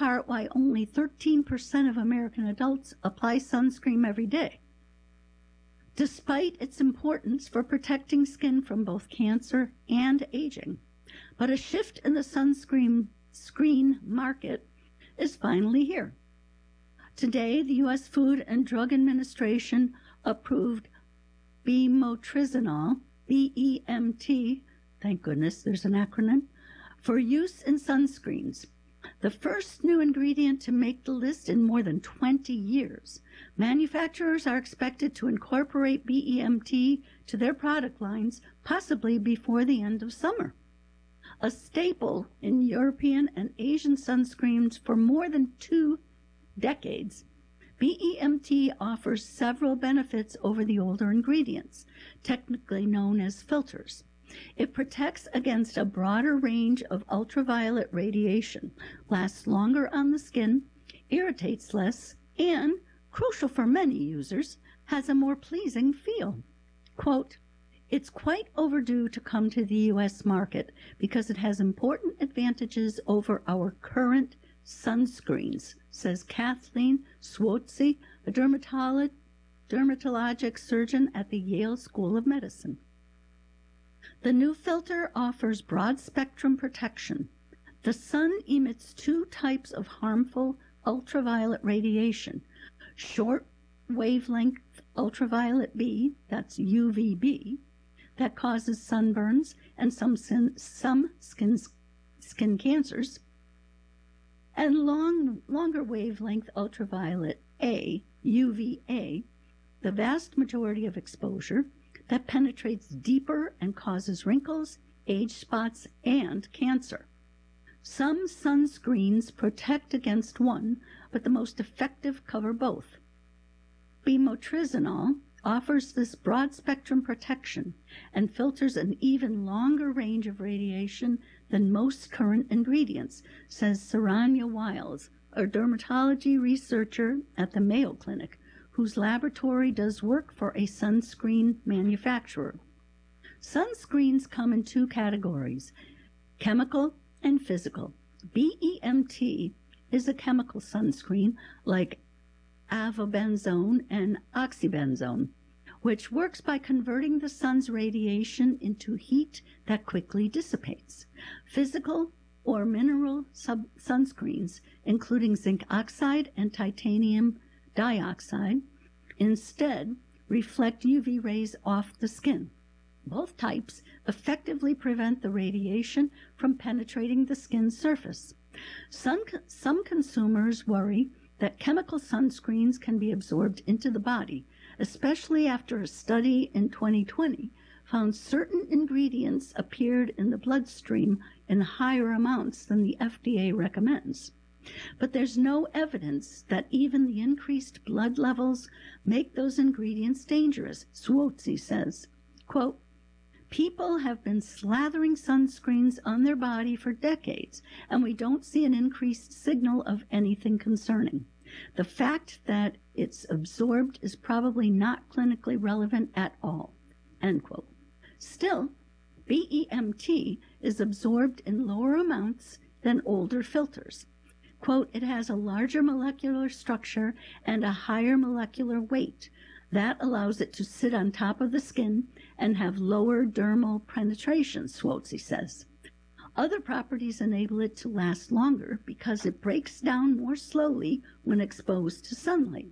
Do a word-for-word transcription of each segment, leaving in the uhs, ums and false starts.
part why only thirteen percent of American adults apply sunscreen every day, despite its importance for protecting skin from both cancer and aging. But a shift in the sunscreen screen market is finally here. Today, the U S Food and Drug Administration approved bemotrizinol, B E M T, thank goodness there's an acronym, for use in sunscreens, the first new ingredient to make the list in more than twenty years. Manufacturers are expected to incorporate B E M T to their product lines, possibly before the end of summer. A staple in European and Asian sunscreens for more than two decades, B E M T offers several benefits over the older ingredients, technically known as filters. It protects against a broader range of ultraviolet radiation, lasts longer on the skin, irritates less, and, crucial for many users, has a more pleasing feel. Quote, "It's quite overdue to come to the U S market because it has important advantages over our current sunscreens," says Kathleen Swartzy, a dermatolo- dermatologic surgeon at the Yale School of Medicine. The new filter offers broad-spectrum protection. The sun emits two types of harmful ultraviolet radiation, short-wavelength ultraviolet B, that's U V B, that causes sunburns and some, sin, some skin, skin cancers, and long, longer wavelength ultraviolet A, U V A, the vast majority of exposure, that penetrates deeper and causes wrinkles, age spots, and cancer. Some sunscreens protect against one, but the most effective cover both. Bemotrizinol offers this broad-spectrum protection and filters an even longer range of radiation than most current ingredients, says Saranya Wiles, a dermatology researcher at the Mayo Clinic, whose laboratory does work for a sunscreen manufacturer. Sunscreens come in two categories, chemical and physical. B E M T is a chemical sunscreen like avobenzone and oxybenzone, which works by converting the sun's radiation into heat that quickly dissipates. Physical or mineral sub sunscreens, including zinc oxide and titanium dioxide, instead reflect U V rays off the skin. Both types effectively prevent the radiation from penetrating the skin's surface. Some, some consumers worry that chemical sunscreens can be absorbed into the body, especially after a study in twenty twenty found certain ingredients appeared in the bloodstream in higher amounts than the F D A recommends. But there's no evidence that even the increased blood levels make those ingredients dangerous, Swartzy says. Quote, "People have been slathering sunscreens on their body for decades, and we don't see an increased signal of anything concerning. The fact that it's absorbed is probably not clinically relevant at all." End quote. Still, B E M T is absorbed in lower amounts than older filters. Quote, "It has a larger molecular structure and a higher molecular weight. That allows it to sit on top of the skin and have lower dermal penetration," Swartzy says. Other properties enable it to last longer because it breaks down more slowly when exposed to sunlight.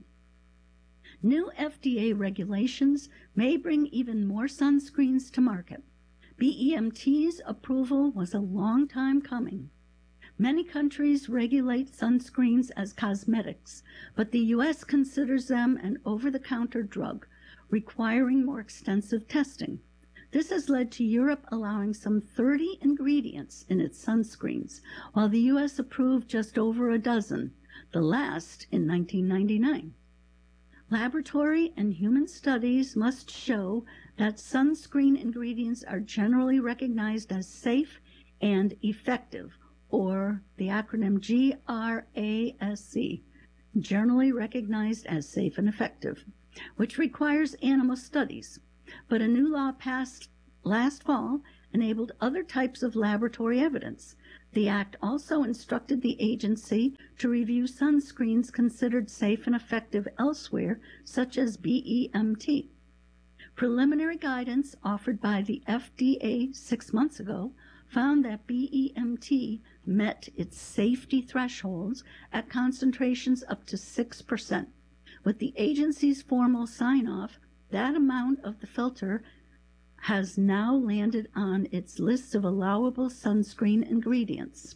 New F D A regulations may bring even more sunscreens to market. B E M T's approval was a long time coming. Many countries regulate sunscreens as cosmetics, but the U S considers them an over-the-counter drug, requiring more extensive testing. This has led to Europe allowing some thirty ingredients in its sunscreens, while the U S approved just over a dozen, the last in nineteen ninety-nine. Laboratory and human studies must show that sunscreen ingredients are generally recognized as safe and effective, or the acronym G R A S C, generally recognized as safe and effective, which requires animal studies. But a new law passed last fall enabled other types of laboratory evidence. The act also instructed the agency to review sunscreens considered safe and effective elsewhere, such as B E M T. Preliminary guidance offered by the F D A six months ago found that B E M T met its safety thresholds at concentrations up to six percent. With the agency's formal sign-off, that amount of the filter has now landed on its list of allowable sunscreen ingredients.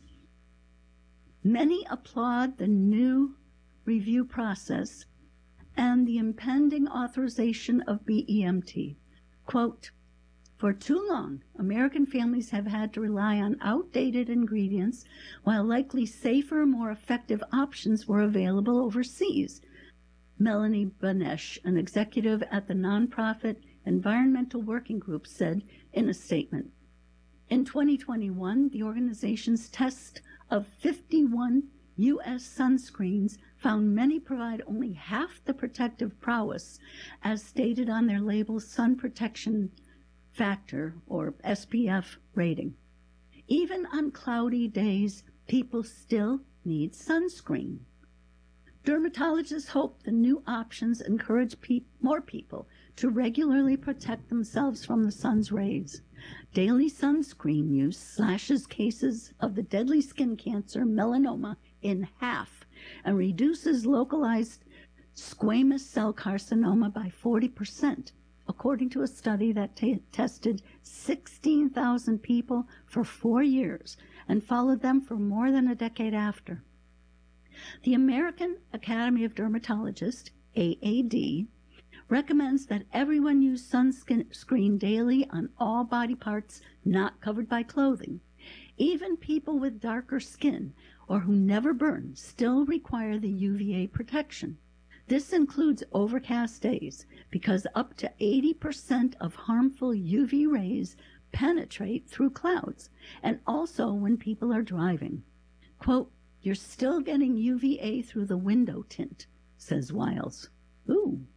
Many applaud the new review process and the impending authorization of B E M T. Quote, "For too long, American families have had to rely on outdated ingredients while likely safer, more effective options were available overseas," Melanie Banesh, an executive at the nonprofit Environmental Working Group, said in a statement. In twenty twenty-one, the organization's test of fifty-one U S sunscreens found many provide only half the protective prowess as stated on their label's sun protection factor, or S P F rating. Even on cloudy days, people still need sunscreen. Dermatologists hope the new options encourage pe- more people to regularly protect themselves from the sun's rays. Daily sunscreen use slashes cases of the deadly skin cancer melanoma in half and reduces localized squamous cell carcinoma by forty percent, according to a study that t- tested sixteen thousand people for four years and followed them for more than a decade after. The American Academy of Dermatologists, A A D, recommends that everyone use sunscreen daily on all body parts not covered by clothing. Even people with darker skin or who never burn still require the U V A protection. This includes overcast days because up to eighty percent of harmful U V rays penetrate through clouds, and also when people are driving. Quote, "You're still getting U V A through the window tint," says Wiles. Ooh.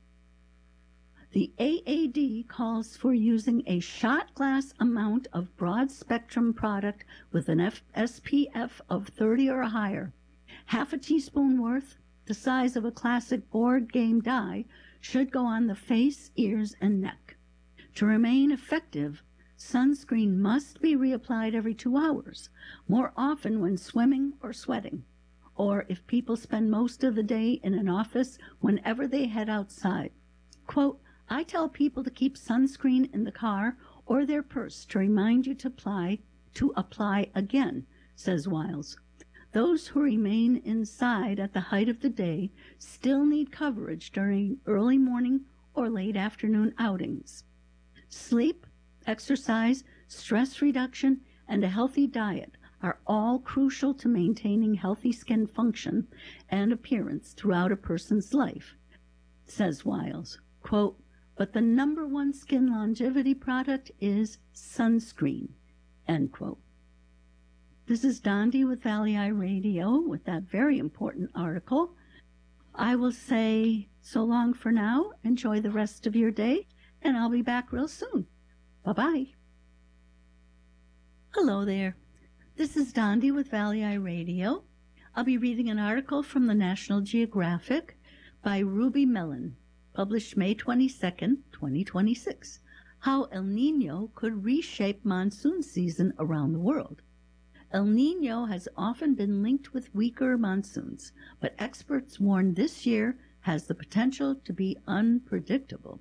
The A A D calls for using a shot glass amount of broad-spectrum product with an F- S P F of thirty or higher. Half a teaspoon worth, the size of a classic board game die, should go on the face, ears, and neck. To remain effective, sunscreen must be reapplied every two hours, more often when swimming or sweating, or if people spend most of the day in an office whenever they head outside. Quote, "I tell people to keep sunscreen in the car or their purse to remind you to apply, to apply again," says Wiles. Those who remain inside at the height of the day still need coverage during early morning or late afternoon outings. Sleep, exercise, stress reduction, and a healthy diet are all crucial to maintaining healthy skin function and appearance throughout a person's life, says Wiles. Quote, "But the number one skin longevity product is sunscreen," end quote. This is Dondi with Valley Eye Radio with that very important article. I will say so long for now. Enjoy the rest of your day, and I'll be back real soon. Bye-bye. Hello there. This is Dondi with Valley Eye Radio. I'll be reading an article from the National Geographic by Ruby Mellon, published May twenty-second, twenty twenty-six, How El Niño Could Reshape Monsoon Season Around the World. El Niño has often been linked with weaker monsoons, but experts warn this year has the potential to be unpredictable.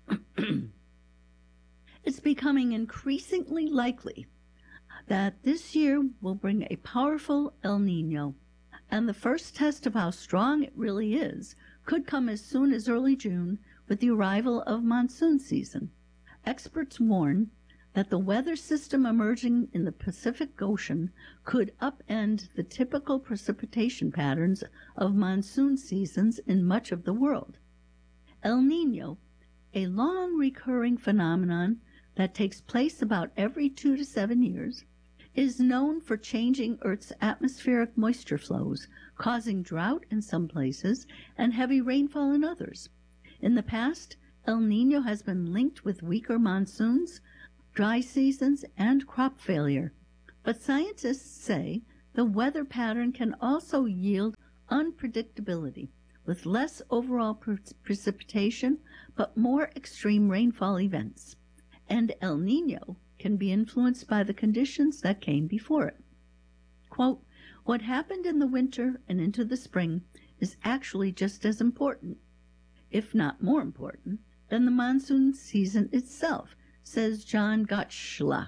It's becoming increasingly likely that this year will bring a powerful El Niño, and the first test of how strong it really is could come as soon as early June with the arrival of monsoon season. Experts warn that the weather system emerging in the Pacific Ocean could upend the typical precipitation patterns of monsoon seasons in much of the world. El Niño, a long recurring phenomenon that takes place about every two to seven years, is known for changing Earth's atmospheric moisture flows, causing drought in some places and heavy rainfall in others. In the past, El Niño has been linked with weaker monsoons, dry seasons, and crop failure. But scientists say the weather pattern can also yield unpredictability, with less overall pre- precipitation but more extreme rainfall events. And El Nino can be influenced by the conditions that came before it. Quote, what happened in the winter and into the spring is actually just as important, if not more important, than the monsoon season itself, says John Gottschalk,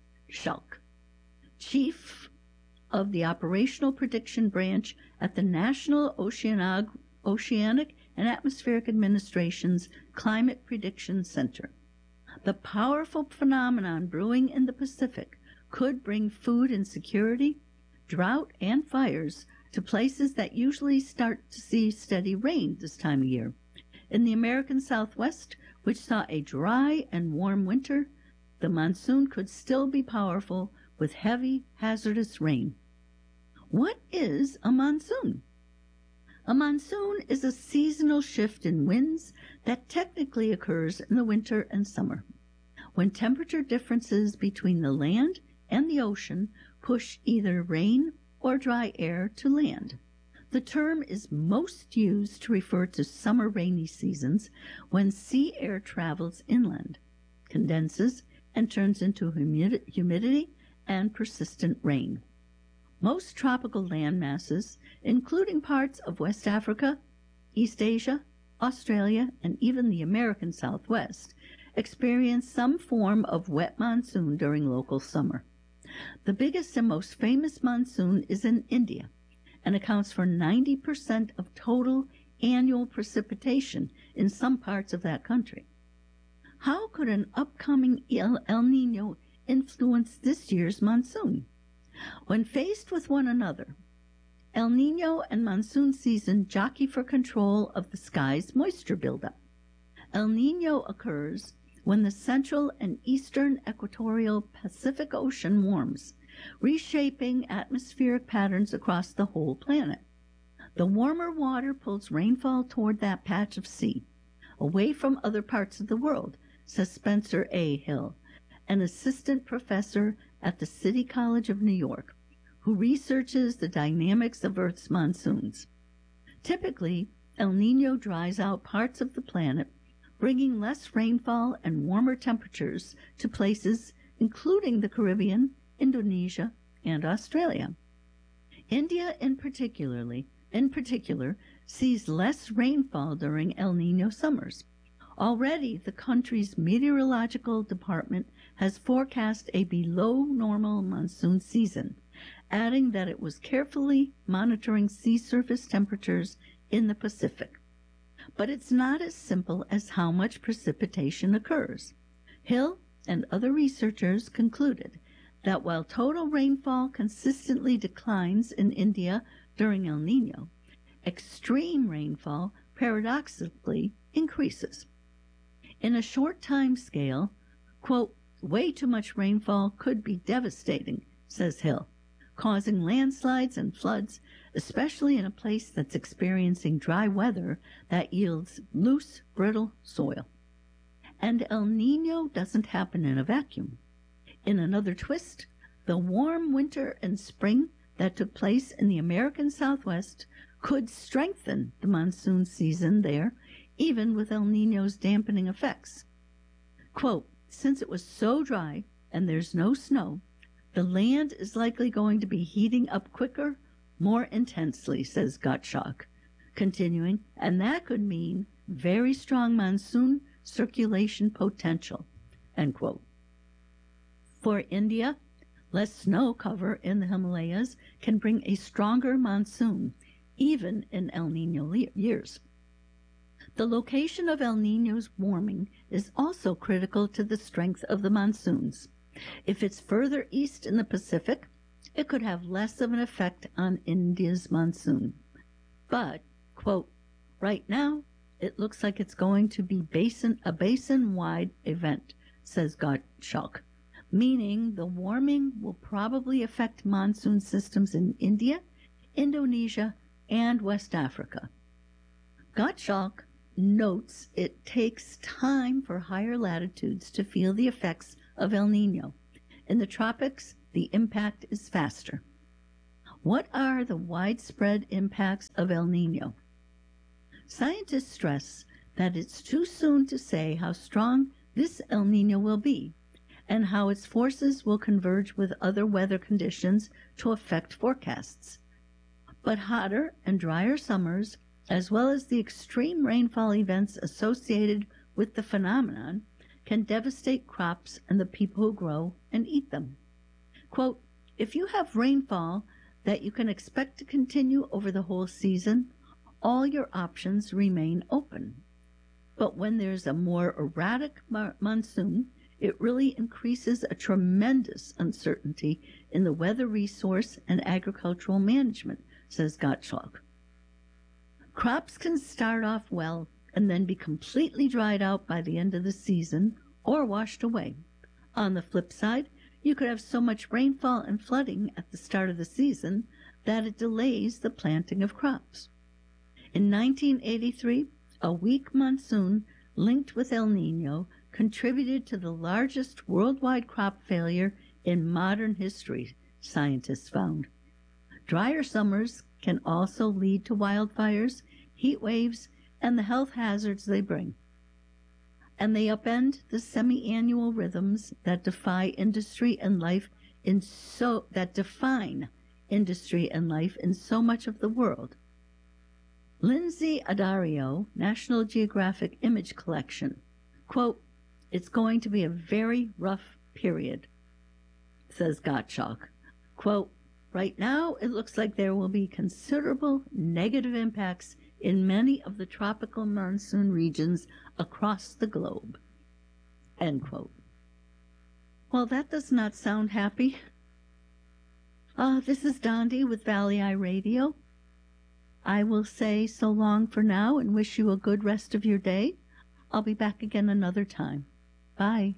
chief of the Operational Prediction Branch at the National Oceanic, Oceanic and Atmospheric Administration's Climate Prediction Center. The powerful phenomenon brewing in the Pacific could bring food insecurity, drought, and fires to places that usually start to see steady rain this time of year. In the American Southwest, which saw a dry and warm winter, the monsoon could still be powerful with heavy, hazardous rain. What is a monsoon? A monsoon is a seasonal shift in winds that technically occurs in the winter and summer, when temperature differences between the land and the ocean push either rain or dry air to land. The term is most used to refer to summer rainy seasons when sea air travels inland, condenses, and turns into humid- humidity and persistent rain. Most tropical land masses, including parts of West Africa, East Asia, Australia, and even the American Southwest, experience some form of wet monsoon during local summer. The biggest and most famous monsoon is in India and accounts for ninety percent of total annual precipitation in some parts of that country. How could an upcoming El, El Nino influence this year's monsoon? When faced with one another, El Nino and monsoon season jockey for control of the sky's moisture buildup. El Nino occurs when the central and eastern equatorial Pacific Ocean warms, reshaping atmospheric patterns across the whole planet. The warmer water pulls rainfall toward that patch of sea, away from other parts of the world, says Spencer A. Hill, an assistant professor at the City College of New York, who researches the dynamics of Earth's monsoons. Typically, El Nino dries out parts of the planet, bringing less rainfall and warmer temperatures to places including the Caribbean, Indonesia, and Australia. India in particularly, in particular, sees less rainfall during El Nino summers. Already, the country's meteorological department has forecast a below-normal monsoon season, adding that it was carefully monitoring sea surface temperatures in the Pacific. But it's not as simple as how much precipitation occurs. Hill and other researchers concluded that while total rainfall consistently declines in India during El Nino, extreme rainfall paradoxically increases. In a short time scale, quote, way too much rainfall could be devastating, says Hill, causing landslides and floods, especially in a place that's experiencing dry weather that yields loose, brittle soil. And El Nino doesn't happen in a vacuum. In another twist, the warm winter and spring that took place in the American Southwest could strengthen the monsoon season there, even with El Nino's dampening effects. Quote, since it was so dry and there's no snow, the land is likely going to be heating up quicker, more intensely, says Gottschalk, continuing, and that could mean very strong monsoon circulation potential, end quote. For India, less snow cover in the Himalayas can bring a stronger monsoon, even in El Nino years. The location of El Nino's warming is also critical to the strength of the monsoons. If it's further east in the Pacific, it could have less of an effect on India's monsoon. But, quote, right now, it looks like it's going to be basin, a basin-wide event, says Gottschalk, meaning the warming will probably affect monsoon systems in India, Indonesia, and West Africa. Gottschalk notes it takes time for higher latitudes to feel the effects of El Nino. In the tropics, the impact is faster. What are the widespread impacts of El Niño? Scientists stress that it's too soon to say how strong this El Niño will be and how its forces will converge with other weather conditions to affect forecasts. But hotter and drier summers, as well as the extreme rainfall events associated with the phenomenon, can devastate crops and the people who grow and eat them. Quote, if you have rainfall that you can expect to continue over the whole season, all your options remain open. But when there's a more erratic monsoon, it really increases a tremendous uncertainty in the weather resource and agricultural management, says Gottschalk. Crops can start off well and then be completely dried out by the end of the season or washed away. On the flip side, you could have so much rainfall and flooding at the start of the season that it delays the planting of crops. In nineteen eighty-three, a weak monsoon linked with El Niño contributed to the largest worldwide crop failure in modern history, scientists found. Drier summers can also lead to wildfires, heat waves, and the health hazards they bring. And they upend the semi-annual rhythms that defy industry and life in so that define industry and life in so much of the world. Lindsay Addario, National Geographic Image Collection, quote, it's going to be a very rough period, says Gottschalk. Quote, right now it looks like there will be considerable negative impacts in many of the tropical monsoon regions across the globe. End quote. Well, that does not sound happy. Uh, this is Dondi with Valley Eye Radio. I will say so long for now and wish you a good rest of your day. I'll be back again another time. Bye.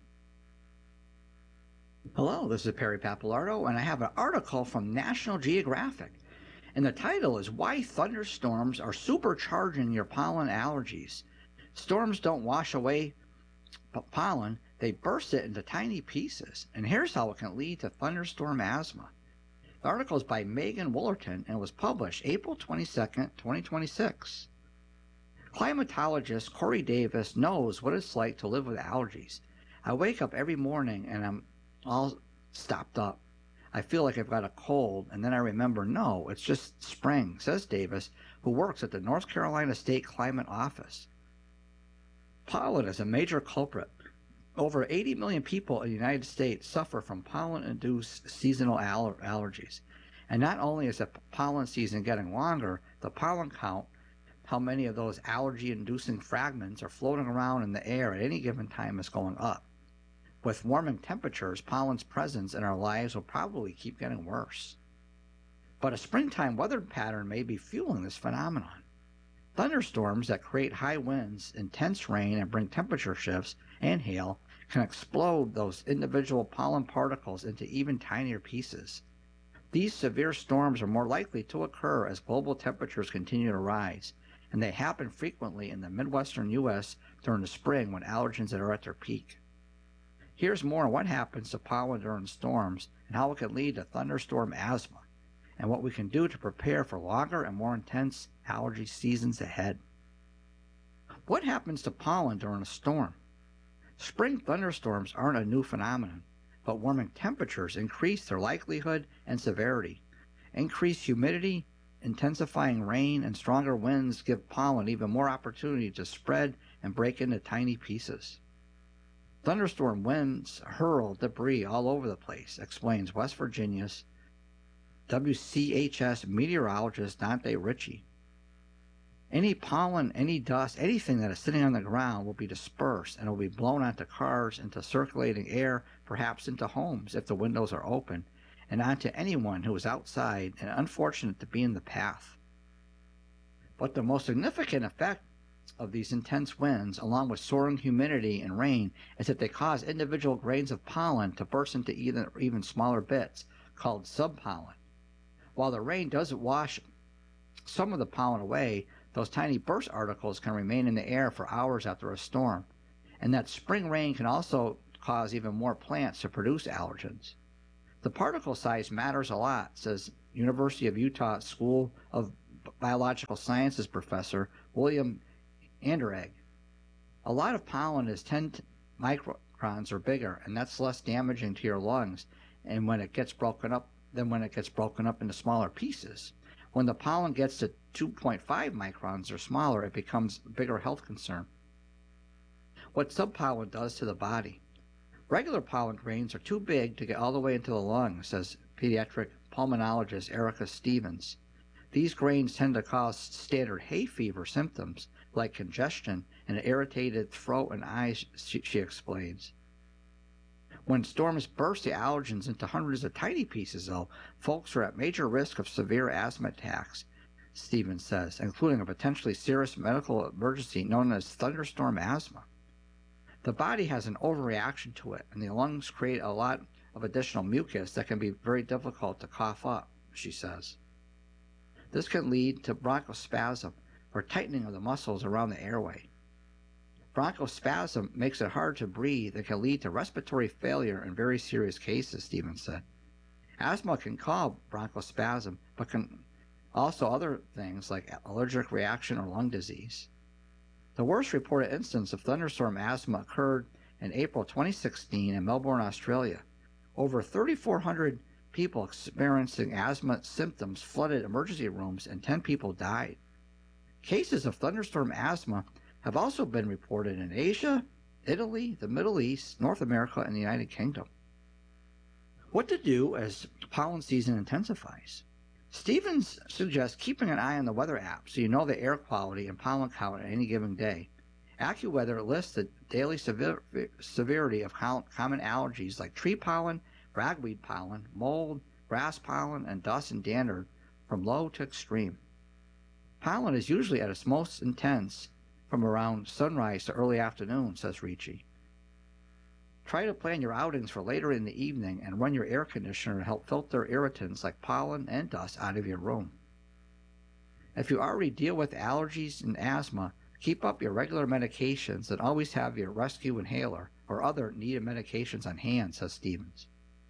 Hello, this is Perry Pappalardo, and I have an article from National Geographic. And the title is Why Thunderstorms Are Supercharging Your Pollen Allergies. Storms don't wash away pollen, they burst it into tiny pieces. And here's how it can lead to thunderstorm asthma. The article is by Megan Woolerton and was published April twenty-second, twenty twenty-six. Climatologist Corey Davis knows what it's like to live with allergies. I wake up every morning and I'm all stopped up. I feel like I've got a cold, and then I remember, no, it's just spring, says Davis, who works at the North Carolina State Climate Office. Pollen is a major culprit. Over eighty million people in the United States suffer from pollen-induced seasonal aller- allergies. And not only is the pollen season getting longer, the pollen count, how many of those allergy-inducing fragments are floating around in the air at any given time, is going up. With warming temperatures, pollen's presence in our lives will probably keep getting worse. But a springtime weather pattern may be fueling this phenomenon. Thunderstorms that create high winds, intense rain, and bring temperature shifts and hail can explode those individual pollen particles into even tinier pieces. These severe storms are more likely to occur as global temperatures continue to rise, and they happen frequently in the Midwestern U S during the spring when allergens are at their peak. Here's more on what happens to pollen during storms and how it can lead to thunderstorm asthma, and what we can do to prepare for longer and more intense allergy seasons ahead. What happens to pollen during a storm? Spring thunderstorms aren't a new phenomenon, but warming temperatures increase their likelihood and severity. Increased humidity, intensifying rain, and stronger winds give pollen even more opportunity to spread and break into tiny pieces. Thunderstorm winds hurl debris all over the place, explains West Virginia's W C H S meteorologist Dante Ritchie. Any pollen, any dust, anything that is sitting on the ground will be dispersed and will be blown onto cars, into circulating air, perhaps into homes if the windows are open, and onto anyone who is outside and unfortunate to be in the path. But the most significant effect of these intense winds, along with soaring humidity and rain, is that they cause individual grains of pollen to burst into even, even smaller bits, called subpollen. While the rain doesn't wash some of the pollen away, those tiny burst particles can remain in the air for hours after a storm, and that spring rain can also cause even more plants to produce allergens. The particle size matters a lot, says University of Utah School of Biological Sciences professor William Anderegg. A lot of pollen is ten microns or bigger, and that's less damaging to your lungs and when it gets broken up than when it gets broken up into smaller pieces. When the pollen gets to two point five microns or smaller, it becomes a bigger health concern. What subpollen does to the body. Regular pollen grains are too big to get all the way into the lungs, says pediatric pulmonologist Erica Stevens. These grains tend to cause standard hay fever symptoms like congestion and an irritated throat and eyes, she, she explains. When storms burst the allergens into hundreds of tiny pieces, though, folks are at major risk of severe asthma attacks, Stevens says, including a potentially serious medical emergency known as thunderstorm asthma. The body has an overreaction to it, and the lungs create a lot of additional mucus that can be very difficult to cough up, she says. This can lead to bronchospasm, or tightening of the muscles around the airway. Bronchospasm makes it hard to breathe and can lead to respiratory failure in very serious cases, Stevens said. Asthma can cause bronchospasm, but can also other things like allergic reaction or lung disease. The worst reported instance of thunderstorm asthma occurred in April twenty sixteen in Melbourne, Australia. Over thirty-four hundred people experiencing asthma symptoms flooded emergency rooms and ten people died. Cases of thunderstorm asthma have also been reported in Asia, Italy, the Middle East, North America, and the United Kingdom. What to do as pollen season intensifies? Stevens suggests keeping an eye on the weather app so you know the air quality and pollen count at any given day. AccuWeather lists the daily sever- severity of common allergies like tree pollen, ragweed pollen, mold, grass pollen, and dust and dander from low to extreme. Pollen is usually at its most intense from around sunrise to early afternoon, says Ricci. Try to plan your outings for later in the evening and run your air conditioner to help filter irritants like pollen and dust out of your room. If you already deal with allergies and asthma, keep up your regular medications and always have your rescue inhaler or other needed medications on hand, says Stevens.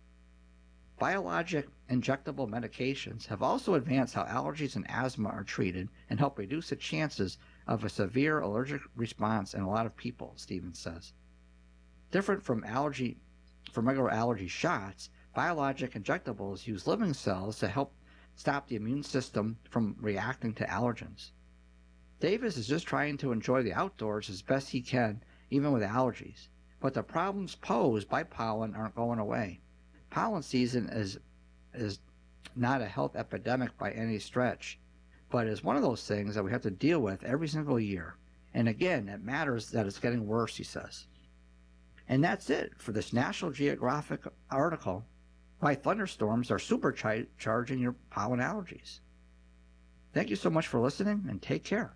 Biologic injectable medications have also advanced how allergies and asthma are treated and help reduce the chances of a severe allergic response in a lot of people, Stevens says. Different from allergy, from regular allergy shots, biologic injectables use living cells to help stop the immune system from reacting to allergens. Davis is just trying to enjoy the outdoors as best he can, even with allergies. But the problems posed by pollen aren't going away. Pollen season is is not a health epidemic by any stretch, but is one of those things that we have to deal with every single year. And again, it matters that it's getting worse, he says. And that's it for this National Geographic article, Why Thunderstorms Are Supercharging Your Pollen Allergies. Thank you so much for listening, and take care.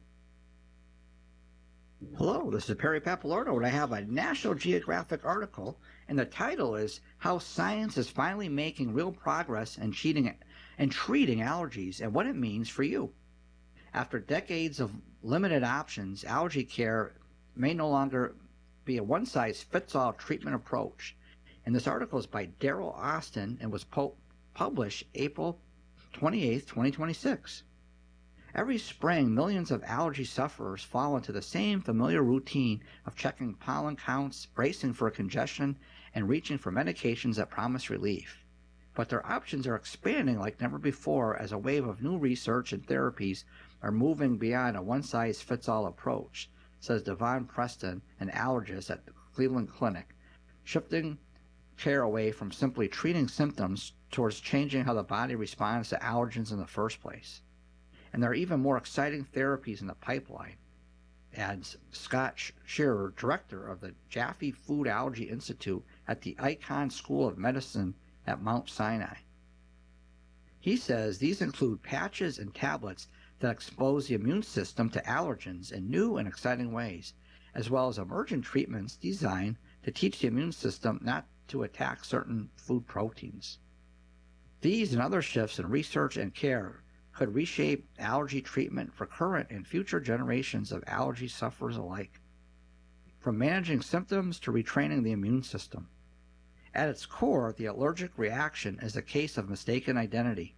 Hello, this is Perry Pappalardo, and I have a National Geographic article, and the title is How Science is Finally Making Real Progress in Treating, in treating Allergies and What It Means for You. After decades of limited options, allergy care may no longer be a one-size-fits-all treatment approach. And this article is by Daryl Austin and was po- published April twenty-eighth, twenty twenty-six. Every spring, millions of allergy sufferers fall into the same familiar routine of checking pollen counts, bracing for congestion, and reaching for medications that promise relief. But their options are expanding like never before as a wave of new research and therapies are moving beyond a one-size-fits-all approach, says Devon Preston, an allergist at the Cleveland Clinic, shifting care away from simply treating symptoms towards changing how the body responds to allergens in the first place. And there are even more exciting therapies in the pipeline, adds Scott Shearer, director of the Jaffe Food Allergy Institute at the Icahn School of Medicine at Mount Sinai. He says these include patches and tablets that expose the immune system to allergens in new and exciting ways, as well as emergent treatments designed to teach the immune system not to attack certain food proteins. These and other shifts in research and care could reshape allergy treatment for current and future generations of allergy sufferers alike, from managing symptoms to retraining the immune system. At its core, the allergic reaction is a case of mistaken identity,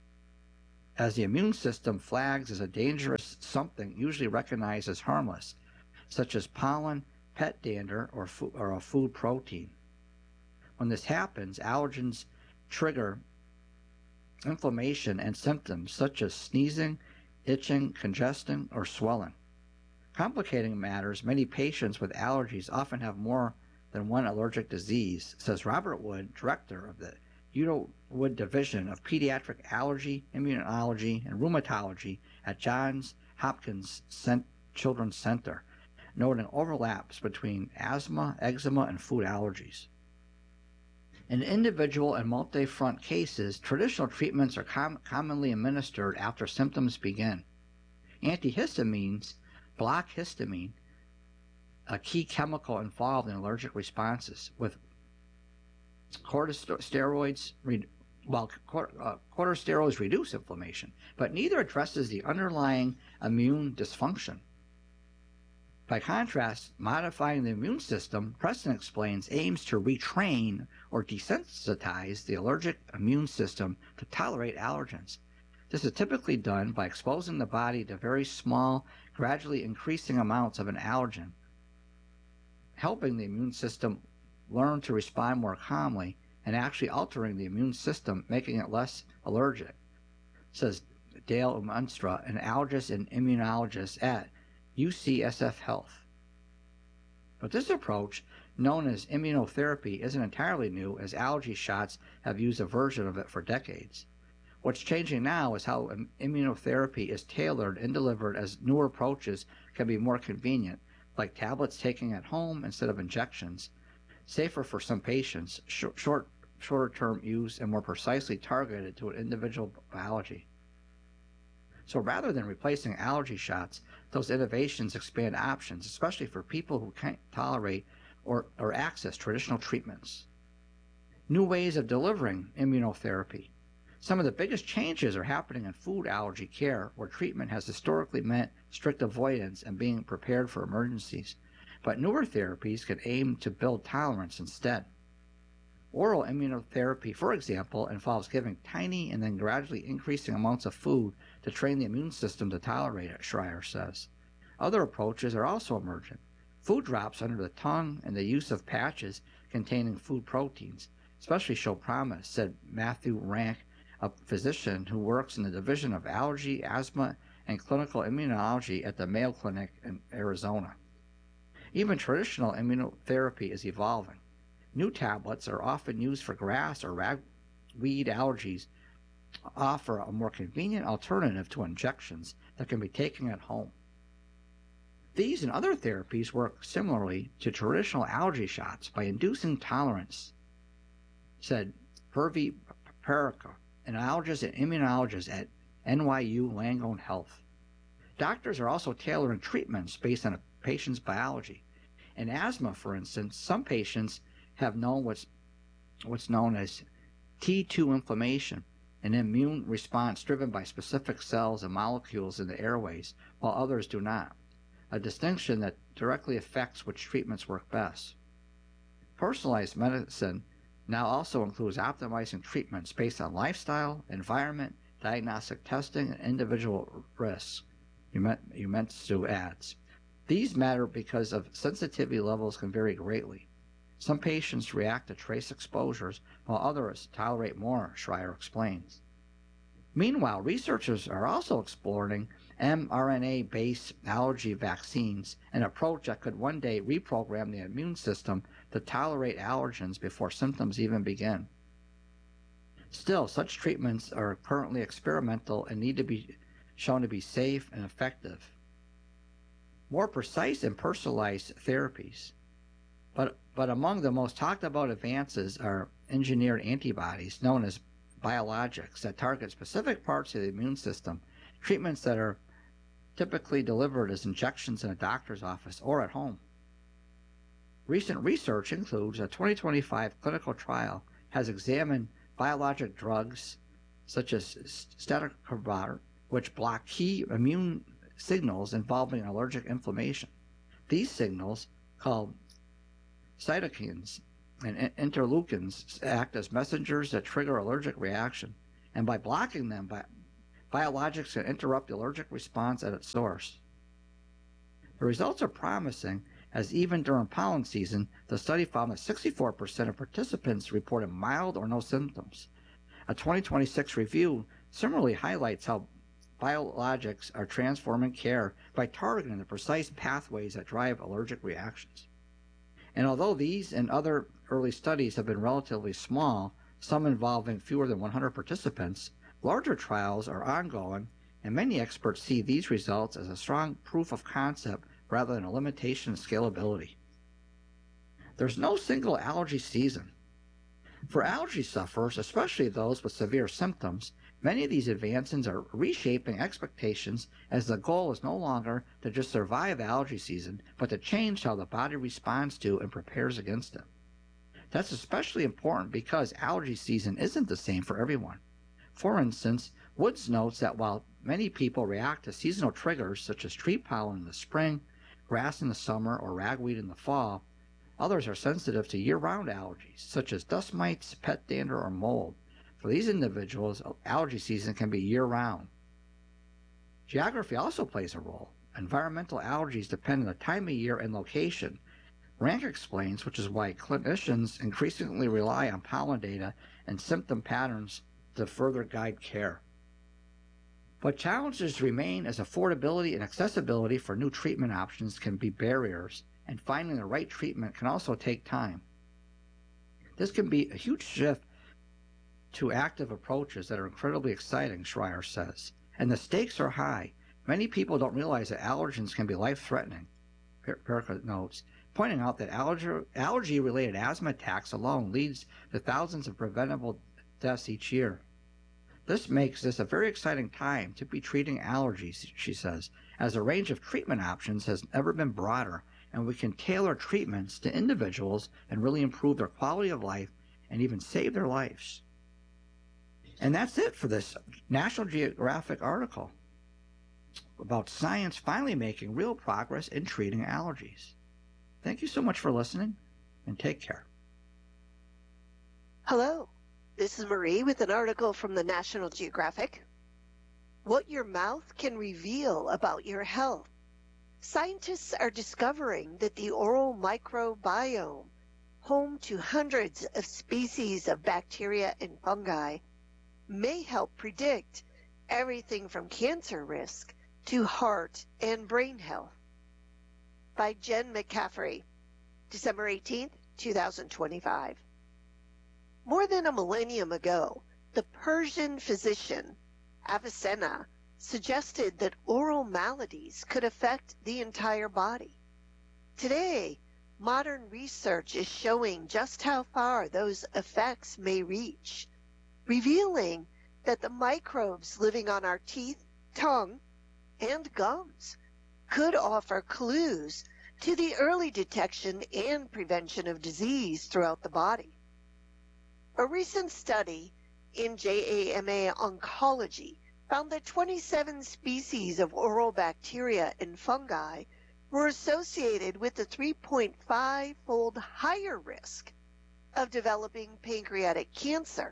as the immune system flags as a dangerous something usually recognized as harmless, such as pollen, pet dander, or, fo- or a food protein. When this happens, allergens trigger inflammation and symptoms such as sneezing, itching, congestion, or swelling. Complicating matters, many patients with allergies often have more than one allergic disease, says Robert Wood, director of the Udo Wood Division of Pediatric Allergy, Immunology, and Rheumatology at Johns Hopkins Cent- Children's Center, noting overlaps between asthma, eczema, and food allergies. In individual and multi-front cases, traditional treatments are com- commonly administered after symptoms begin. Antihistamines block histamine, a key chemical involved in allergic responses, with corticosteroids, well, corticosteroids reduce inflammation, but neither addresses the underlying immune dysfunction. By contrast, modifying the immune system, Preston explains, aims to retrain or desensitize the allergic immune system to tolerate allergens. This is typically done by exposing the body to very small, gradually increasing amounts of an allergen, helping the immune system learn to respond more calmly and actually altering the immune system, making it less allergic, says Dale Umanstra, an allergist and immunologist at U C S F Health. But this approach, known as immunotherapy, isn't entirely new, as allergy shots have used a version of it for decades. What's changing now is how immunotherapy is tailored and delivered, as newer approaches can be more convenient, like tablets taken at home instead of injections, safer for some patients, short, short shorter-term use, and more precisely targeted to an individual biology. So rather than replacing allergy shots, those innovations expand options, especially for people who can't tolerate or, or access traditional treatments. New ways of delivering immunotherapy. Some of the biggest changes are happening in food allergy care, where treatment has historically meant strict avoidance and being prepared for emergencies. But newer therapies can aim to build tolerance instead. Oral immunotherapy, for example, involves giving tiny and then gradually increasing amounts of food to train the immune system to tolerate it, Schreier says. Other approaches are also emergent. Food drops under the tongue and the use of patches containing food proteins especially show promise, said Matthew Rank, a physician who works in the Division of Allergy, Asthma, and Clinical Immunology at the Mayo Clinic in Arizona. Even traditional immunotherapy is evolving. New tablets are often used for grass or ragweed allergies, offer a more convenient alternative to injections that can be taken at home. These and other therapies work similarly to traditional allergy shots by inducing tolerance, said Hervé Perica, an allergist and immunologist at N Y U Langone Health. Doctors are also tailoring treatments based on a patient's biology. In asthma, for instance, some patients have known what's, what's known as T two inflammation, an immune response driven by specific cells and molecules in the airways, while others do not, a distinction that directly affects which treatments work best. Personalized medicine now also includes optimizing treatments based on lifestyle, environment, diagnostic testing, and individual risks, Umanstra adds. These matter because of sensitivity levels can vary greatly. Some patients react to trace exposures, while others tolerate more, Schreier explains. Meanwhile, researchers are also exploring mRNA-based allergy vaccines, an approach that could one day reprogram the immune system to tolerate allergens before symptoms even begin. Still, such treatments are currently experimental and need to be shown to be safe and effective. More precise and personalized therapies. But, but among the most talked about advances are engineered antibodies, known as biologics, that target specific parts of the immune system, treatments that are typically delivered as injections in a doctor's office or at home. Recent research includes a twenty twenty-five clinical trial has examined biologic drugs such as stacarbot, which block key immune signals involving allergic inflammation. These signals, called cytokines, and interleukins act as messengers that trigger allergic reaction, and by blocking them, bi- biologics can interrupt the allergic response at its source. The results are promising, as even during pollen season, the study found that sixty-four percent of participants reported mild or no symptoms. A twenty twenty-six review similarly highlights how biologics are transforming care by targeting the precise pathways that drive allergic reactions. And although these and other early studies have been relatively small, some involving fewer than one hundred participants, larger trials are ongoing, and many experts see these results as a strong proof of concept rather than a limitation of scalability. There's no single allergy season. For allergy sufferers, especially those with severe symptoms, many of these advances are reshaping expectations, as the goal is no longer to just survive allergy season, but to change how the body responds to and prepares against it. That's especially important because allergy season isn't the same for everyone. For instance, Woods notes that while many people react to seasonal triggers such as tree pollen in the spring, grass in the summer, or ragweed in the fall, others are sensitive to year-round allergies such as dust mites, pet dander, or mold. For these individuals, allergy season can be year-round. Geography also plays a role. Environmental allergies depend on the time of year and location. Rank explains, which is why clinicians increasingly rely on pollen data and symptom patterns to further guide care. But challenges remain, as affordability and accessibility for new treatment options can be barriers, and finding the right treatment can also take time. This can be a huge shift to active approaches that are incredibly exciting, Schreier says, and the stakes are high. Many people don't realize that allergens can be life-threatening, Perka notes, pointing out that allergy, allergy-related asthma attacks alone leads to thousands of preventable deaths each year. This makes this a very exciting time to be treating allergies, she says, as the range of treatment options has never been broader, and we can tailor treatments to individuals and really improve their quality of life and even save their lives. And that's it for this National Geographic article about science finally making real progress in treating allergies. Thank you so much for listening, and take care. Hello, this is Marie with an article from the National Geographic. What your mouth can reveal about your health. Scientists are discovering that the oral microbiome, home to hundreds of species of bacteria and fungi, may help predict everything from cancer risk to heart and brain health. By Jen McCaffrey, December eighteenth, two thousand twenty-five. More than a millennium ago, the Persian physician Avicenna suggested that oral maladies could affect the entire body. Today, modern research is showing just how far those effects may reach, revealing that the microbes living on our teeth, tongue, and gums could offer clues to the early detection and prevention of disease throughout the body. A recent study in J A M A Oncology found that twenty-seven species of oral bacteria and fungi were associated with a three point five fold higher risk of developing pancreatic cancer.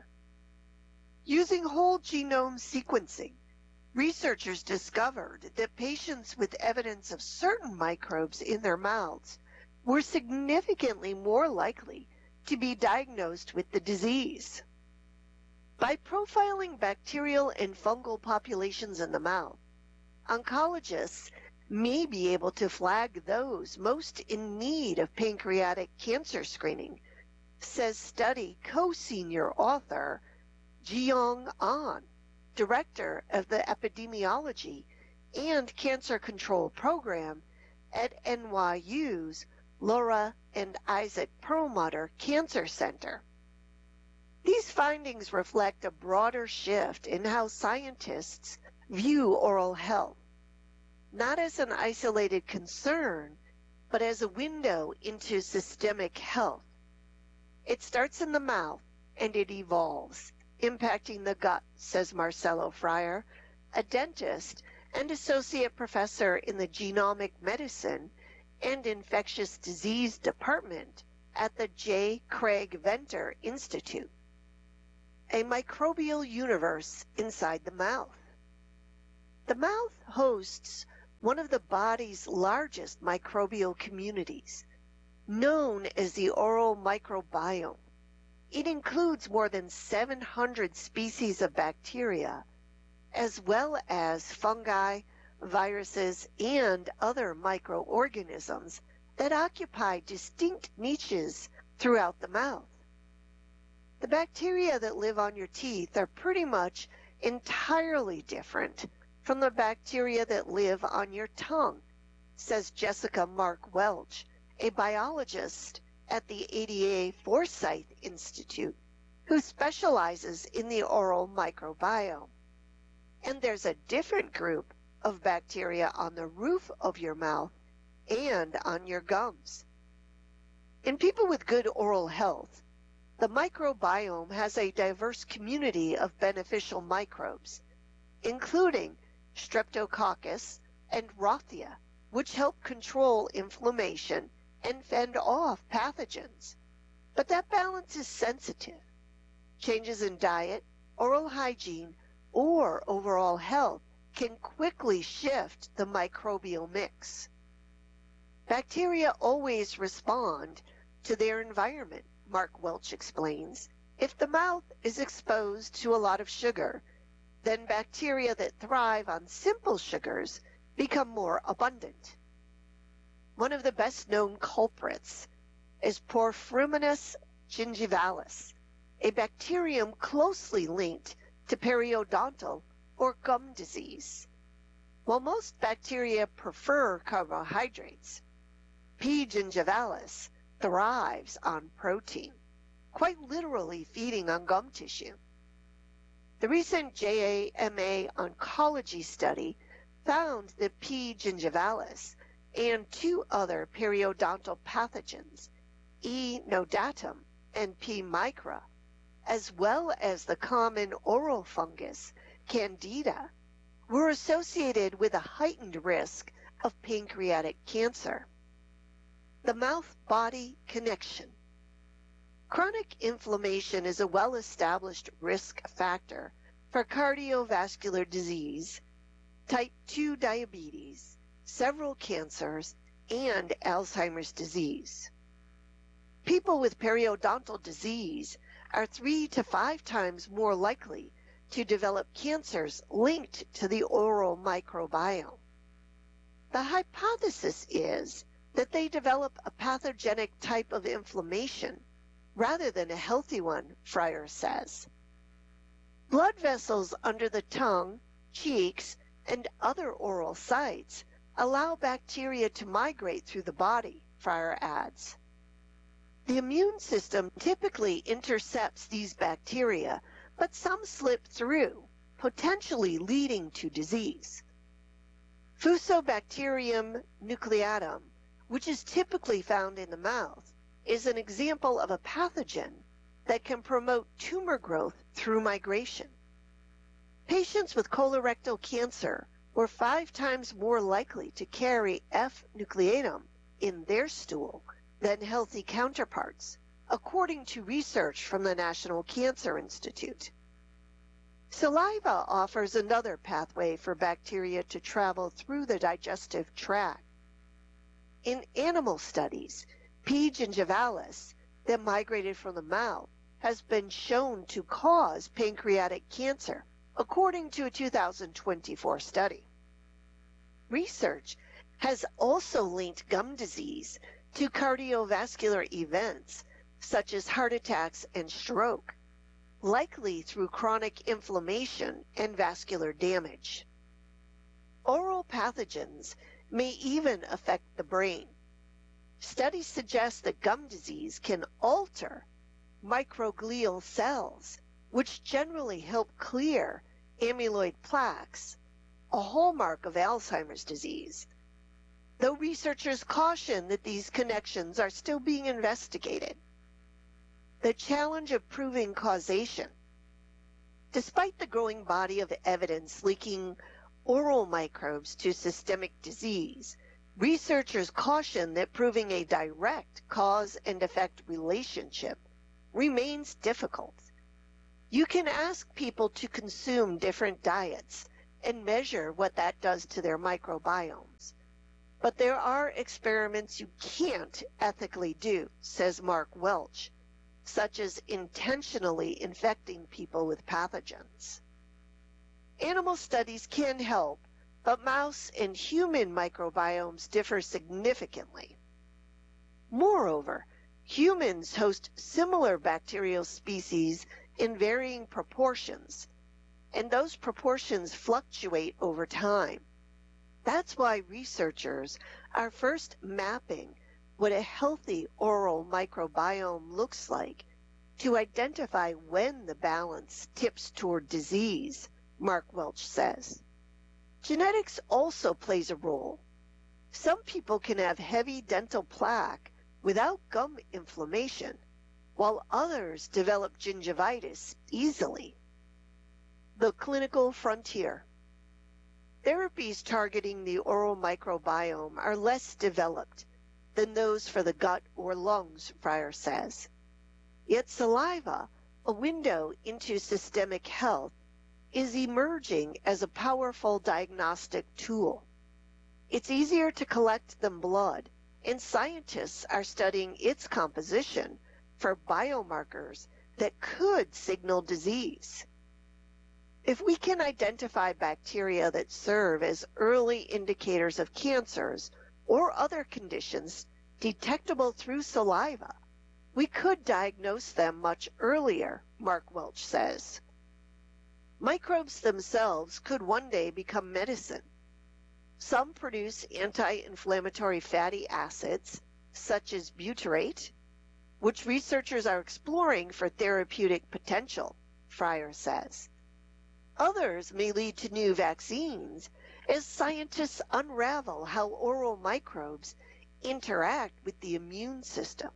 Using whole genome sequencing, researchers discovered that patients with evidence of certain microbes in their mouths were significantly more likely to be diagnosed with the disease. By profiling bacterial and fungal populations in the mouth, oncologists may be able to flag those most in need of pancreatic cancer screening, says study co-senior author Jiyoung Ahn, director of the Epidemiology and Cancer Control Program at N Y U's Laura and Isaac Perlmutter Cancer Center. These findings reflect a broader shift in how scientists view oral health, not as an isolated concern, but as a window into systemic health. It starts in the mouth and it evolves, impacting the gut, says Marcelo Fryer, a dentist and associate professor in the genomic medicine and infectious disease department at the J. Craig Venter Institute. A microbial universe inside the mouth. The mouth hosts one of the body's largest microbial communities, known as the oral microbiome. It includes more than seven hundred species of bacteria, as well as fungi, viruses, and other microorganisms that occupy distinct niches throughout the mouth. The bacteria that live on your teeth are pretty much entirely different from the bacteria that live on your tongue, says Jessica Mark Welch, a biologist at the A D A Forsyth Institute, who specializes in the oral microbiome. And there's a different group of bacteria on the roof of your mouth and on your gums. In people with good oral health, the microbiome has a diverse community of beneficial microbes, including Streptococcus and Rothia, which help control inflammation and fend off pathogens. But that balance is sensitive. Changes in diet, oral hygiene, or overall health can quickly shift the microbial mix. Bacteria always respond to their environment, Mark Welch explains. If the mouth is exposed to a lot of sugar, then bacteria that thrive on simple sugars become more abundant. One of the best-known culprits is Porphyromonas gingivalis, a bacterium closely linked to periodontal or gum disease. While most bacteria prefer carbohydrates, P. gingivalis thrives on protein, quite literally feeding on gum tissue. The recent J A M A oncology study found that P. gingivalis and two other periodontal pathogens, E. notatum and P. micra, as well as the common oral fungus, Candida, were associated with a heightened risk of pancreatic cancer. The mouth-body connection. Chronic inflammation is a well-established risk factor for cardiovascular disease, type two diabetes, several cancers, and Alzheimer's disease. People with periodontal disease are three to five times more likely to develop cancers linked to the oral microbiome. The hypothesis is that they develop a pathogenic type of inflammation rather than a healthy one, Fryer says. Blood vessels under the tongue, cheeks, and other oral sites allow bacteria to migrate through the body, Fryer adds. The immune system typically intercepts these bacteria, but some slip through, potentially leading to disease. Fusobacterium nucleatum, which is typically found in the mouth, is an example of a pathogen that can promote tumor growth through migration. Patients with colorectal cancer were five times more likely to carry F. nucleatum in their stool than healthy counterparts, according to research from the National Cancer Institute. Saliva offers another pathway for bacteria to travel through the digestive tract. In animal studies, P. gingivalis that migrated from the mouth has been shown to cause pancreatic cancer, according to a two thousand twenty-four study. Research has also linked gum disease to cardiovascular events such as heart attacks and stroke, likely through chronic inflammation and vascular damage. Oral pathogens may even affect the brain. Studies suggest that gum disease can alter microglial cells, which generally help clear amyloid plaques, a hallmark of Alzheimer's disease, though researchers caution that these connections are still being investigated. The challenge of proving causation. Despite the growing body of evidence linking oral microbes to systemic disease, Researchers caution that proving a direct cause and effect relationship remains difficult. You can ask people to consume different diets and measure what that does to their microbiomes. But there are experiments you can't ethically do, says Mark Welch, such as intentionally infecting people with pathogens. Animal studies can help, but mouse and human microbiomes differ significantly. Moreover, humans host similar bacterial species in varying proportions, and those proportions fluctuate over time. That's why researchers are first mapping what a healthy oral microbiome looks like to identify when the balance tips toward disease, Mark Welch says. Genetics also plays a role. Some people can have heavy dental plaque without gum inflammation, while others develop gingivitis easily. The clinical frontier. Therapies targeting the oral microbiome are less developed than those for the gut or lungs, Fryer says. Yet saliva, a window into systemic health, is emerging as a powerful diagnostic tool. It's easier to collect than blood, and scientists are studying its composition for biomarkers that could signal disease. If we can identify bacteria that serve as early indicators of cancers or other conditions detectable through saliva, we could diagnose them much earlier, Mark Welch says. Microbes themselves could one day become medicine. Some produce anti-inflammatory fatty acids, such as butyrate, which researchers are exploring for therapeutic potential, Fryer says. Others may lead to new vaccines as scientists unravel how oral microbes interact with the immune system.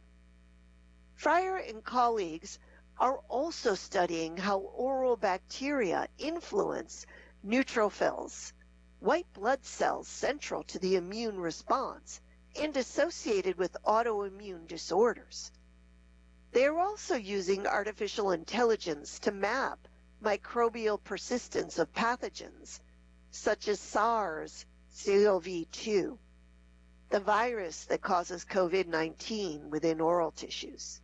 Fryer and colleagues are also studying how oral bacteria influence neutrophils, white blood cells central to the immune response and associated with autoimmune disorders. They are also using artificial intelligence to map microbial persistence of pathogens, such as SARS C o V two, the virus that causes COVID nineteen within oral tissues.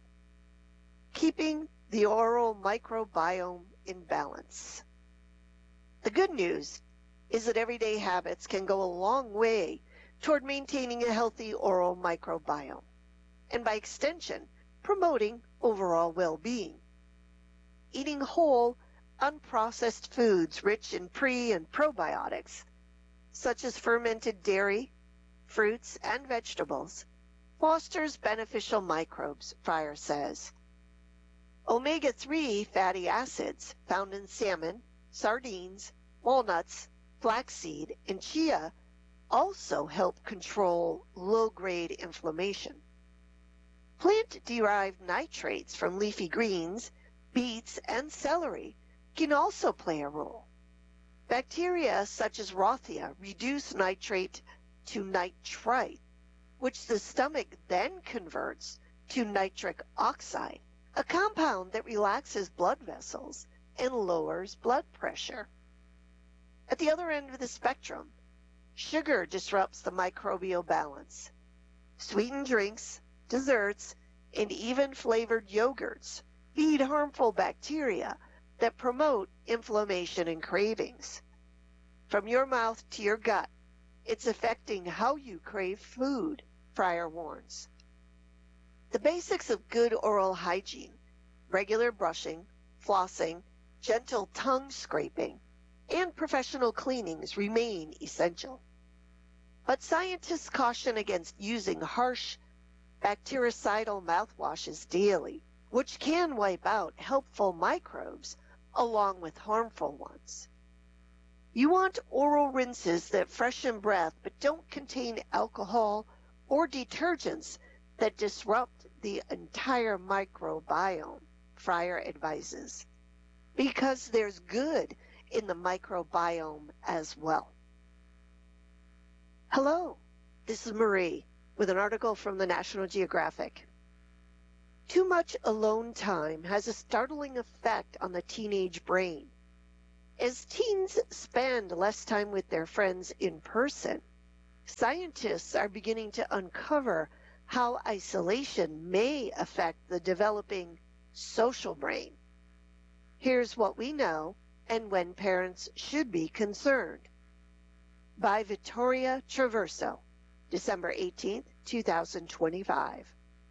Keeping the oral microbiome in balance. The good news is that everyday habits can go a long way toward maintaining a healthy oral microbiome, and by extension, promoting overall well-being. Eating whole, unprocessed foods rich in pre- and probiotics, such as fermented dairy, fruits, and vegetables, fosters beneficial microbes, Fryer says. omega three fatty acids found in salmon, sardines, walnuts, flaxseed, and chia also help control low-grade inflammation. Plant-derived nitrates from leafy greens, beets, and celery can also play a role. Bacteria such as Rothia reduce nitrate to nitrite, which the stomach then converts to nitric oxide, a compound that relaxes blood vessels and lowers blood pressure. At the other end of the spectrum, sugar disrupts the microbial balance. Sweetened drinks, desserts, and even flavored yogurts feed harmful bacteria that promote inflammation and cravings. From your mouth to your gut, it's affecting how you crave food, Fryer warns. The basics of good oral hygiene, regular brushing, flossing, gentle tongue scraping, and professional cleanings remain essential. But scientists caution against using harsh bactericidal mouthwashes daily, which can wipe out helpful microbes along with harmful ones. You want oral rinses that freshen breath but don't contain alcohol or detergents that disrupt the entire microbiome, Fryer advises, because there's good in the microbiome as well. Hello, This is Marie with an article from the National Geographic. Too much alone time has a startling effect on the teenage brain. As teens spend less time with their friends in person, scientists are beginning to uncover how isolation may affect the developing social brain. Here's what we know and when parents should be concerned. By Vittoria Traverso, December eighteenth, two thousand twenty-five.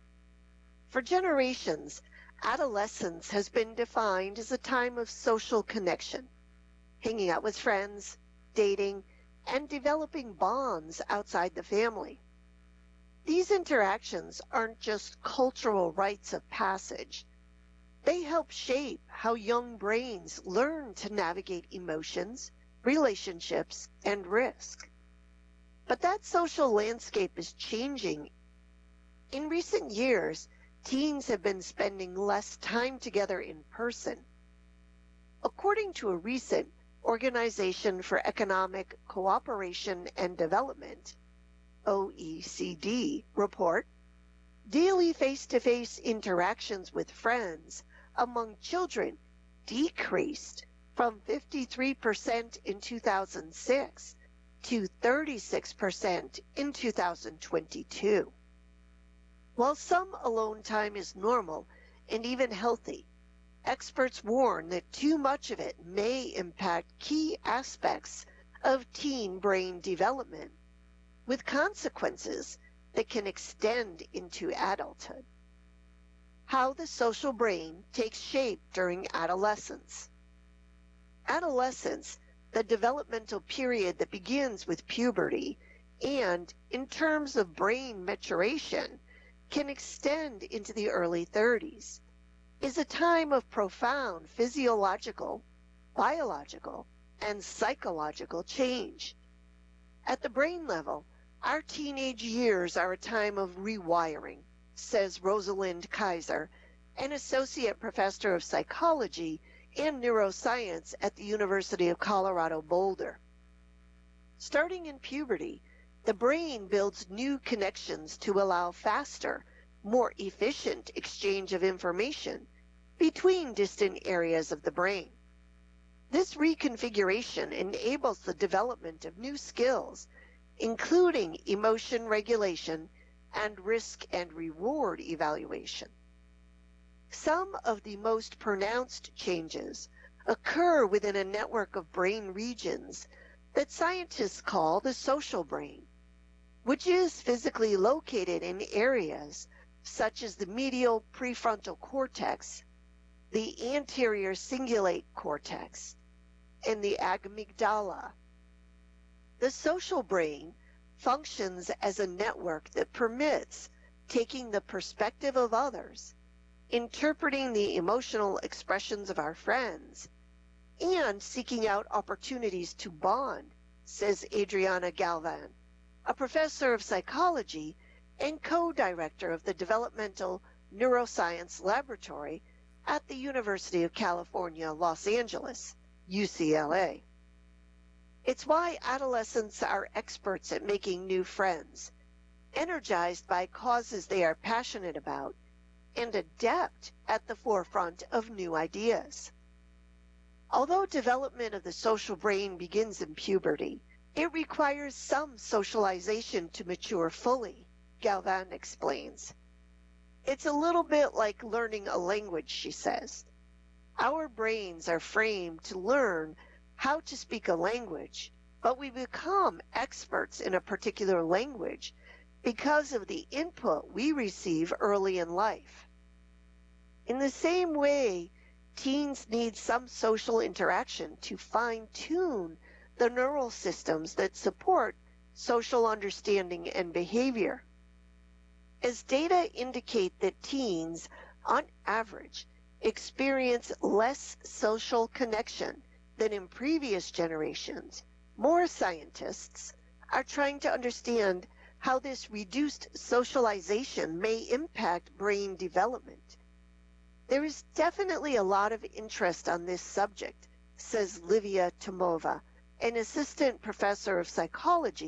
For generations, adolescence has been defined as a time of social connection, hanging out with friends, dating, and developing bonds outside the family. These interactions aren't just cultural rites of passage. They help shape how young brains learn to navigate emotions, relationships, and risk. But that social landscape is changing. In recent years, teens have been spending less time together in person. According to a recent Organization for Economic Cooperation and Development, O E C D, report, daily face-to-face interactions with friends among children decreased from fifty-three percent in two thousand six to thirty-six percent in two thousand twenty-two. While some alone time is normal and even healthy, experts warn that too much of it may impact key aspects of teen brain development, with consequences that can extend into adulthood. How the social brain takes shape during adolescence. Adolescence, the developmental period that begins with puberty, and, in terms of brain maturation, can extend into the early thirties, is a time of profound physiological, biological, and psychological change. At the brain level, our teenage years are a time of rewiring, says Rosalind Kaiser, an associate professor of psychology and neuroscience at the University of Colorado Boulder. Starting in puberty, the brain builds new connections to allow faster, more efficient exchange of information between distant areas of the brain. This reconfiguration enables the development of new skills, including emotion regulation and risk and reward evaluation. Some of the most pronounced changes occur within a network of brain regions that scientists call the social brain, which is physically located in areas such as the medial prefrontal cortex, the anterior cingulate cortex, and the amygdala. The social brain functions as a network that permits taking the perspective of others, interpreting the emotional expressions of our friends, and seeking out opportunities to bond, says Adriana Galvan, a professor of psychology and co-director of the Developmental Neuroscience Laboratory at the University of California, Los Angeles, U C L A. It's why adolescents are experts at making new friends, energized by causes they are passionate about, and adept at the forefront of new ideas. Although development of the social brain begins in puberty, it requires some socialization to mature fully, Galvan explains. It's a little bit like learning a language, she says. Our brains are framed to learn how to speak a language, but we become experts in a particular language because of the input we receive early in life. In the same way, teens need some social interaction to fine-tune the neural systems that support social understanding and behavior. As data indicate that teens, on average, experience less social connection than in previous generations, more scientists are trying to understand how this reduced socialization may impact brain development. There is definitely a lot of interest on this subject, says Livia Tomova, an assistant professor of psychology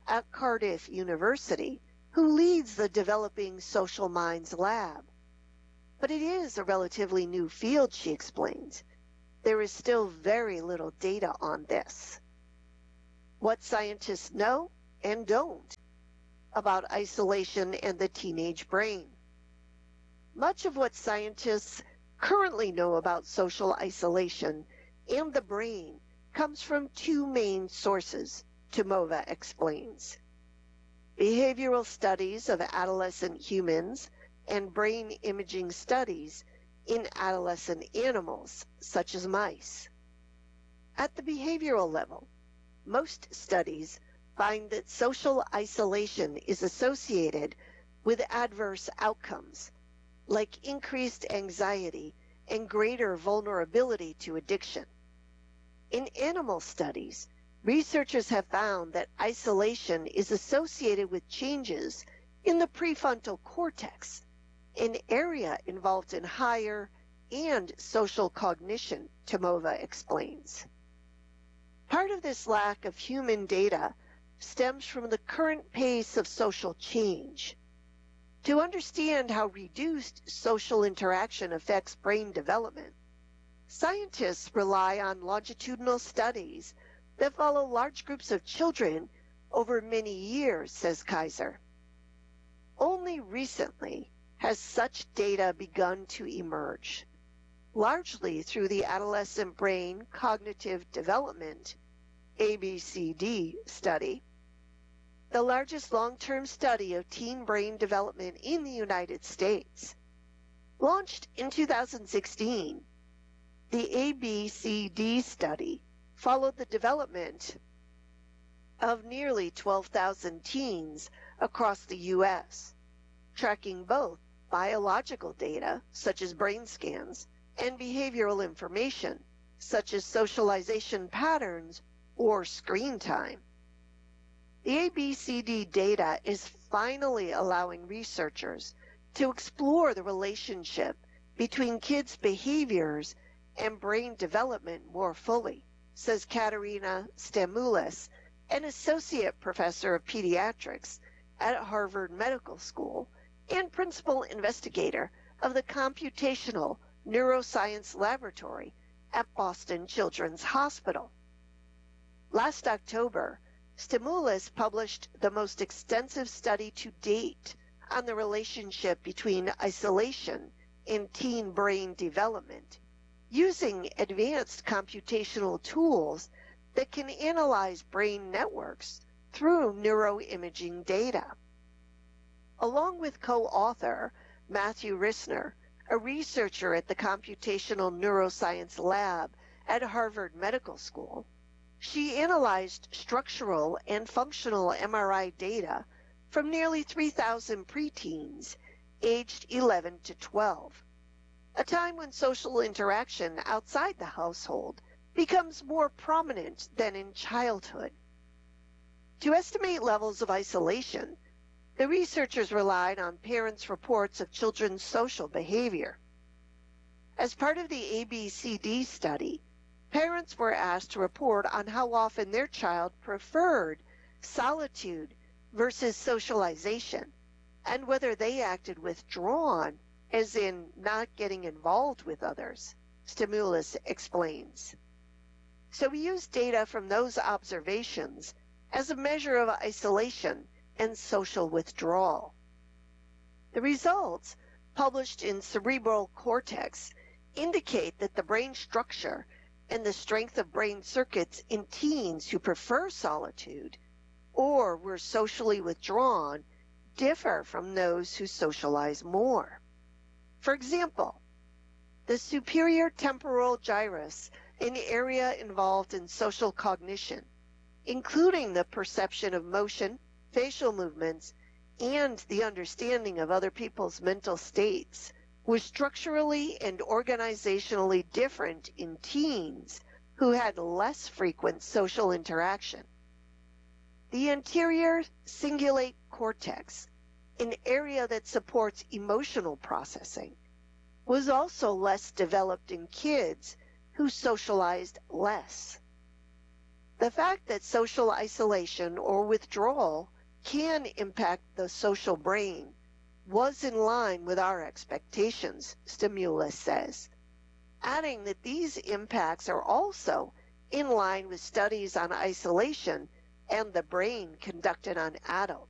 at Cardiff University, who leads the Developing Social Minds Lab. But it is a relatively new field, she explains. There is still very little data on this. What scientists know and don't about isolation and the teenage brain. Much of what scientists currently know about social isolation and the brain comes from two main sources, Tomova explains. Behavioral studies of adolescent humans and brain imaging studies in adolescent animals, such as mice. At the behavioral level, most studies find that social isolation is associated with adverse outcomes, like increased anxiety and greater vulnerability to addiction. In animal studies, researchers have found that isolation is associated with changes in the prefrontal cortex, an area involved in higher and social cognition, Tomova explains. Part of this lack of human data stems from the current pace of social change. To understand how reduced social interaction affects brain development, scientists rely on longitudinal studies that follow large groups of children over many years, says Kaiser. Only recently has such data begun to emerge, largely through the Adolescent Brain Cognitive Development, A B C D study, the largest long-term study of teen brain development in the United States. Launched in two thousand sixteen, the A B C D study followed the development of nearly twelve thousand teens across the U S, tracking both biological data, such as brain scans, and behavioral information, such as socialization patterns or screen time. The A B C D data is finally allowing researchers to explore the relationship between kids' behaviors and brain development more fully, says Katerina Stamoulis, an associate professor of pediatrics at Harvard Medical School and principal investigator of the Computational Neuroscience Laboratory at Boston Children's Hospital. Last October, Stamoulis published the most extensive study to date on the relationship between isolation and teen brain development, using advanced computational tools that can analyze brain networks through neuroimaging data. Along with co-author Matthew Rissner, a researcher at the Computational Neuroscience Lab at Harvard Medical School, she analyzed structural and functional M R I data from nearly three thousand preteens aged eleven to twelve, a time when social interaction outside the household becomes more prominent than in childhood. To estimate levels of isolation, the researchers relied on parents' reports of children's social behavior. As part of the A B C D study, parents were asked to report on how often their child preferred solitude versus socialization, and whether they acted withdrawn, as in not getting involved with others, Stamoulis explains. So we used data from those observations as a measure of isolation and social withdrawal. The results, published in Cerebral Cortex, indicate that the brain structure and the strength of brain circuits in teens who prefer solitude or were socially withdrawn differ from those who socialize more. For example, the superior temporal gyrus, an area involved in social cognition, including the perception of motion, facial movements, and the understanding of other people's mental states, was structurally and organizationally different in teens who had less frequent social interaction. The anterior cingulate cortex, an area that supports emotional processing, was also less developed in kids who socialized less. The fact that social isolation or withdrawal can impact the social brain was in line with our expectations, Stimulus says, adding that these impacts are also in line with studies on isolation and the brain conducted on adults.